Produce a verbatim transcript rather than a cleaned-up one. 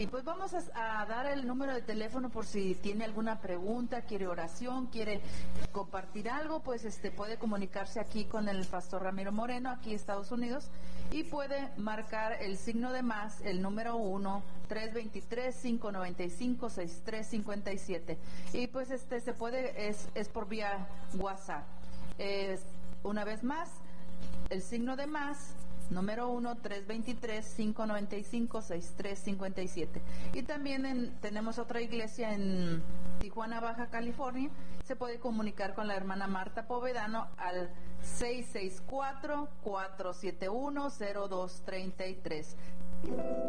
Y pues vamos a, a dar el número de teléfono por si tiene alguna pregunta, quiere oración, quiere compartir algo, pues este puede comunicarse aquí con el pastor Ramiro Moreno, aquí en Estados Unidos, y puede marcar el signo de más, el número uno, tres dos tres, cinco nueve cinco, seis tres cinco siete. Y pues este se puede, es, es por vía WhatsApp. Es, una vez más, el signo de más, número uno, tres dos tres, cinco nueve cinco, seis tres cinco siete. Y también en, tenemos otra iglesia en Tijuana, Baja California. Se puede comunicar con la hermana Marta Povedano al seis seis cuatro, cuatro siete uno, cero dos tres tres.